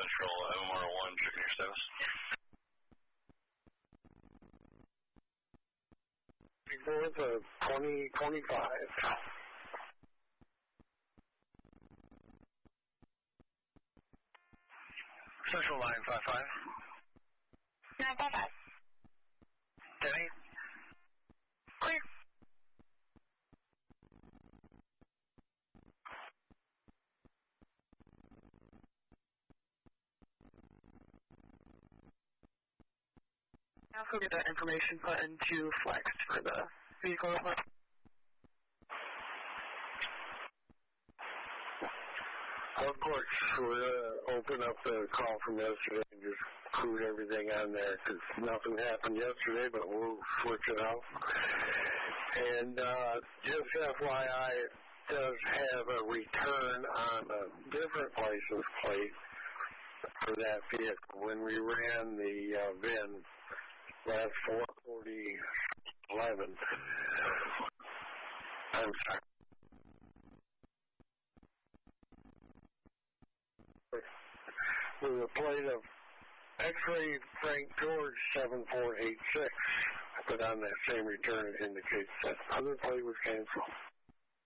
Central, MR1, checking your status. North of 2025. Central line 55. 955. Denny. Clear. Also get that information put into Flex for the vehicle. Of course, we'll open up the call from yesterday and just include everything on there because nothing happened yesterday, but we'll switch it out. And just FYI, it does have a return on a different license plate for that vehicle. When we ran the VIN last 4/40/11, I'm sorry. With a plate of X-ray Frank George 7486, but on that same return it indicates that other plate was canceled.